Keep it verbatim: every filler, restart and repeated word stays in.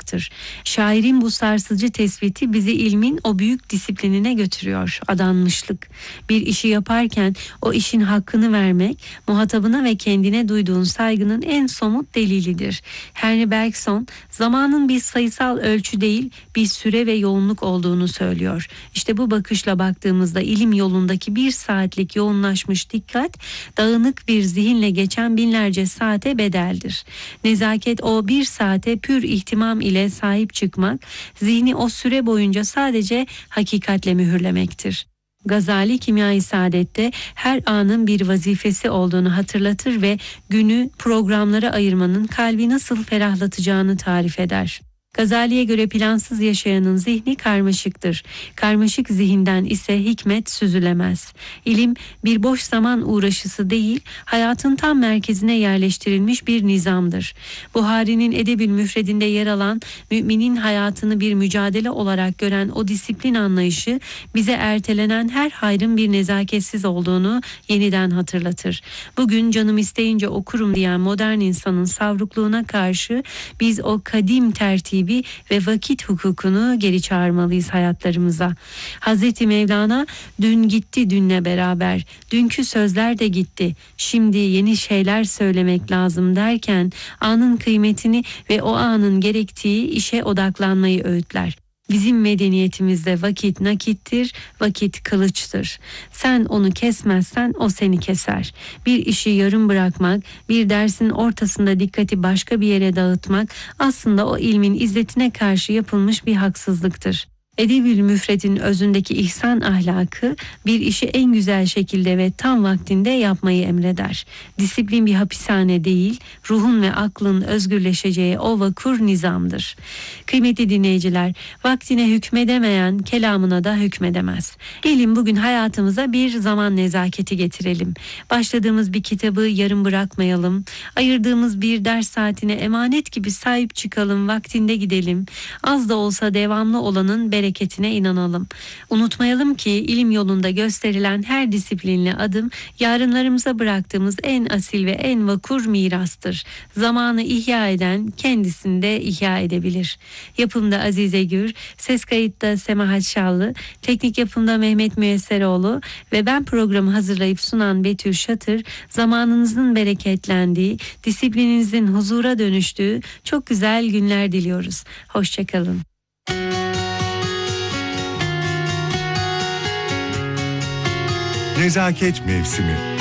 olmaktır. Şairin bu sarsıcı tespiti bizi ilmin o büyük disiplinine götürüyor. Adanmışlık. Bir işi yaparken o işin hakkını vermek, muhatabına ve kendine duyduğun saygının en somut delilidir. Henry Bergson, zamanın bir sayısal ölçü değil, bir süre ve yoğunluk olduğunu söylüyor. İşte bu bakışla baktığımızda ilim yolundaki bir saatlik yoğunlaşmış dikkat, dağınık bir zihinle geçen binlerce saate bedeldir. Nezaket o bir saate pür ihtimam ile sahip çıkmak, zihni o süre boyunca sadece hakikatle mühürlemektir. Gazali Kimya-i Saadet'te her anın bir vazifesi olduğunu hatırlatır ve günü programlara ayırmanın kalbi nasıl ferahlatacağını tarif eder. Gazali'ye göre plansız yaşayanın zihni karmaşıktır. Karmaşık zihinden ise hikmet süzülemez. İlim bir boş zaman uğraşısı değil, hayatın tam merkezine yerleştirilmiş bir nizamdır. Buhari'nin Edeb-ül Müfredinde yer alan müminin hayatını bir mücadele olarak gören o disiplin anlayışı bize ertelenen her hayrın bir nezaketsiz olduğunu yeniden hatırlatır. Bugün canım isteyince okurum diyen modern insanın savrukluğuna karşı biz o kadim tertibi ve vakit hukukunu geri çağırmalıyız hayatlarımıza. Hazreti Mevlana dün gitti dünle beraber, dünkü sözler de gitti, şimdi yeni şeyler söylemek lazım derken anın kıymetini ve o anın gerektiği işe odaklanmayı öğütler. Bizim medeniyetimizde vakit nakittir, vakit kılıçtır. Sen onu kesmezsen o seni keser. Bir işi yarım bırakmak, bir dersin ortasında dikkati başka bir yere dağıtmak aslında o ilmin izzetine karşı yapılmış bir haksızlıktır. Edeb-ül Müfred'in özündeki ihsan ahlakı bir işi en güzel şekilde ve tam vaktinde yapmayı emreder. Disiplin bir hapishane değil, ruhun ve aklın özgürleşeceği o vakur nizamdır. Kıymetli dinleyiciler, vaktine hükmedemeyen kelamına da hükmedemez. Gelin bugün hayatımıza bir zaman nezaketi getirelim. Başladığımız bir kitabı yarım bırakmayalım. Ayırdığımız bir ders saatine emanet gibi sahip çıkalım, vaktinde gidelim. Az da olsa devamlı olanın bereketi hareketine inanalım. Unutmayalım ki ilim yolunda gösterilen her disiplinli adım yarınlarımıza bıraktığımız en asil ve en vakur mirastır. Zamanı ihya eden kendisini de ihya edebilir. Yapımda Azize Gür, ses kayıtta Semahat Şallı, teknik yapımda Mehmet Müyesseroğlu ve ben programı hazırlayıp sunan Betül Şatır, zamanınızın bereketlendiği, disiplininizin huzura dönüştüğü çok güzel günler diliyoruz. Hoşçakalın. Nezaket mevsimi.